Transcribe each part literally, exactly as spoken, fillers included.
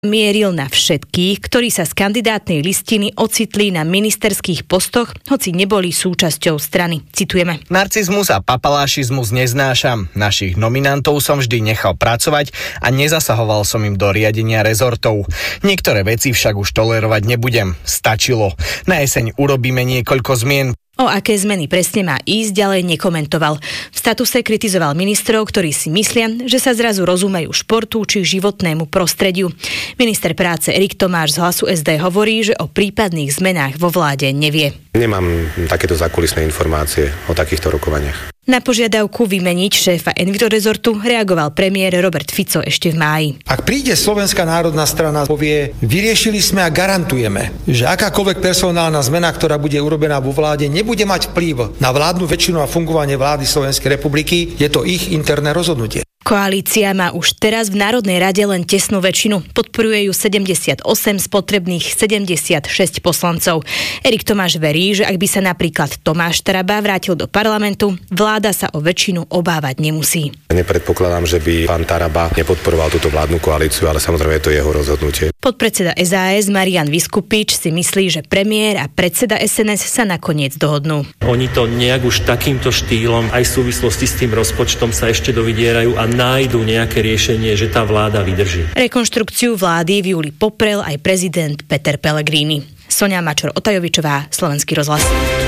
Mieril na všetkých, ktorí sa z kandidátnej listiny ocitli na ministerských postoch, hoci neboli súčasťou strany. Citujeme. Narcizmus a papalášizmus neznášam. Našich nominantov som vždy nechal pracovať a nezasahoval som im do riadenia rezortov. Niektoré veci však už tolerovať nebudem. Stačilo. Na jeseň urobíme niekoľko zmien. O aké zmeny presne má ísť, ďalej nekomentoval. V statuse kritizoval ministrov, ktorí si myslia, že sa zrazu rozumejú športu či životnému prostrediu. Minister práce Erik Tomáš z Hlasu es dé hovorí, že o prípadných zmenách vo vláde nevie. Nemám takéto zákulisné informácie o takýchto rokovaniach. Na požiadavku vymeniť šéfa Envirorezortu reagoval premiér Robert Fico ešte v máji. Ak príde Slovenská národná strana, povie, vyriešili sme a garantujeme, že akákoľvek personálna zmena, ktorá bude urobená vo vláde, nebude mať vplyv na vládnu väčšinu a fungovanie vlády Slovenskej republiky, je to ich interné rozhodnutie. Koalícia má už teraz v Národnej rade len tesnú väčšinu. Podporuje ju sedemdesiatosem z potrebných sedemdesiatšesť poslancov. Erik Tomáš verí, že ak by sa napríklad Tomáš Taraba vrátil do parlamentu, vláda sa o väčšinu obávať nemusí. Nepredpokladám, že by pán Taraba nepodporoval túto vládnu koalíciu, ale samozrejme je to jeho rozhodnutie. Podpredseda es a es Marian Vyskupič si myslí, že premiér a predseda es en es sa nakoniec dohodnú. Oni to nejak už takýmto štýlom aj v súvislosti s tým rozpočtom sa ešte dovidierajú a nájdu nejaké riešenie, že tá vláda vydrží. Rekonštrukciu vlády v júli poprel aj prezident Peter Pellegrini. Soňa Mačor-Otajovičová, Slovenský rozhlas.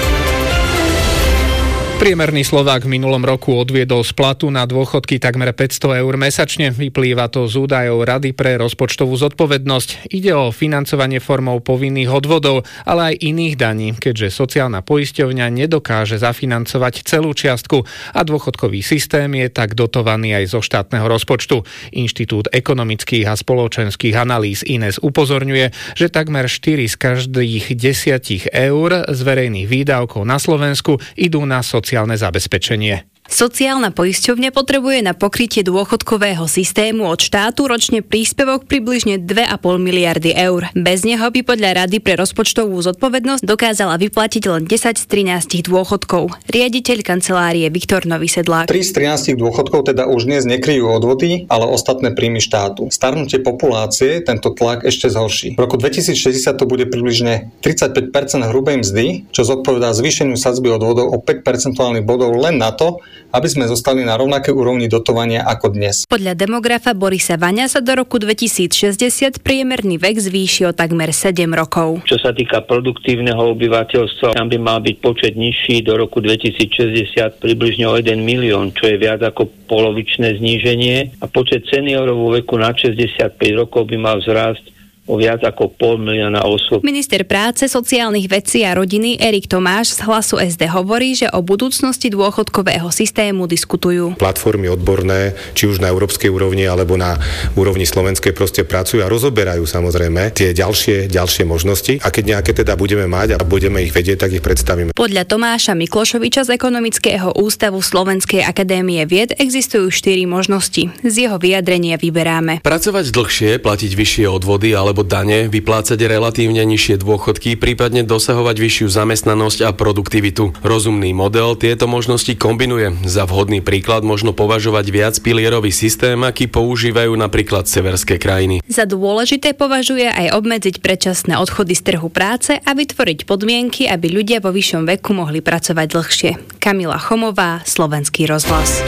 Priemerný Slovák v minulom roku odviedol z platu na dôchodky takmer päťsto eur mesačne. Vyplýva to z údajov Rady pre rozpočtovú zodpovednosť. Ide o financovanie formou povinných odvodov, ale aj iných daní, keďže sociálna poisťovňa nedokáže zafinancovať celú čiastku a dôchodkový systém je tak dotovaný aj zo štátneho rozpočtu. Inštitút ekonomických a spoločenských analýz í en es upozorňuje, že takmer štyri z každých desiatich eur z verejných výdavkov na Slovensku idú na sociálne sociálne zabezpečenie. Sociálna poisťovňa potrebuje na pokrytie dôchodkového systému od štátu ročne príspevok približne dve a pol miliardy eur. Bez neho by podľa Rady pre rozpočtovú zodpovednosť dokázala vyplatiť len desať z trinástich dôchodkov. Riaditeľ kancelárie Viktor Nový Sedlák. tri z trinástich dôchodkov teda už dnes nekryjú odvody, ale ostatné príjmy štátu. Starnutie populácie tento tlak ešte zhorší. V roku dvetisícšesťdesiat to bude približne tridsaťpäť percent hrubej mzdy, čo zodpovedá zvýšeniu sadzby odvodov o päť percentuálnych bodov len na to, aby sme zostali na rovnakej úrovni dotovania ako dnes. Podľa demografa Borisa Vaňa sa do roku dvetisícšesťdesiat priemerný vek zvýši o takmer sedem rokov. Čo sa týka produktívneho obyvateľstva, tam by mal byť počet nižší do roku dvetisícšesťdesiat približne o jeden milión, čo je viac ako polovičné zníženie, a počet seniorov vo veku nad šesťdesiatpäť rokov by mal vzrásť o viac ako pol milióna osôb. Minister práce, sociálnych vecí a rodiny Erik Tomáš z Hlasu es dé hovorí, že o budúcnosti dôchodkového systému diskutujú. Platformy odborné, či už na európskej úrovni alebo na úrovni slovenskej, proste pracujú a rozoberajú samozrejme tie ďalšie, ďalšie možnosti, a keď nejaké teda budeme mať a budeme ich vedieť, tak ich predstavíme. Podľa Tomáša Miklošoviča z Ekonomického ústavu Slovenskej akadémie vied existujú štyri možnosti. Z jeho vyjadrenia vyberáme. Pracovať dlhšie, platiť vyššie odvody ale alebo dane, vyplácať relatívne nižšie dôchodky, prípadne dosahovať vyššiu zamestnanosť a produktivitu. Rozumný model tieto možnosti kombinuje. Za vhodný príklad možno považovať viac pilierový systém, aký používajú napríklad severské krajiny. Za dôležité považuje aj obmedziť predčasné odchody z trhu práce a vytvoriť podmienky, aby ľudia vo vyššom veku mohli pracovať dlhšie. Kamila Chomová, Slovenský rozhlas.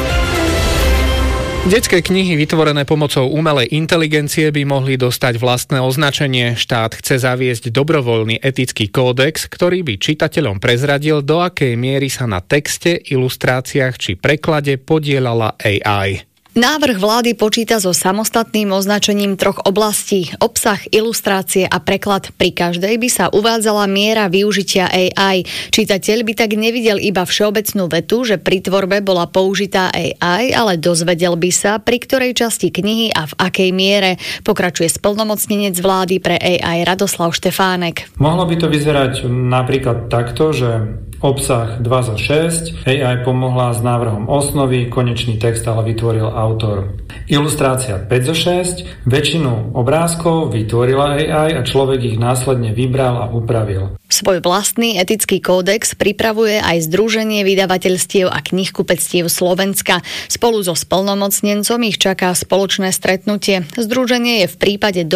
Detské knihy vytvorené pomocou umelej inteligencie by mohli dostať vlastné označenie. Štát chce zaviesť dobrovoľný etický kódex, ktorý by čitateľom prezradil, do akej miery sa na texte, ilustráciách či preklade podieľala á í. Návrh vlády počíta so samostatným označením troch oblastí: obsah, ilustrácie a preklad. Pri každej by sa uvádzala miera využitia á í. Čitateľ by tak nevidel iba všeobecnú vetu, že pri tvorbe bola použitá á í, ale dozvedel by sa, pri ktorej časti knihy a v akej miere. Pokračuje splnomocnenec vlády pre á í Radoslav Štefánek. Mohlo by to vyzerať napríklad takto, že obsah dva zo šesť, á í pomohla s návrhom osnovy, konečný text ale vytvoril autor. Ilustrácia päť zo šesť, väčšinu obrázkov vytvorila á í a človek ich následne vybral a upravil. Svoj vlastný etický kódex pripravuje aj Združenie vydavateľstiev a knihkupectiev Slovenska. Spolu so splnomocnencom ich čaká spoločné stretnutie. Združenie je v prípade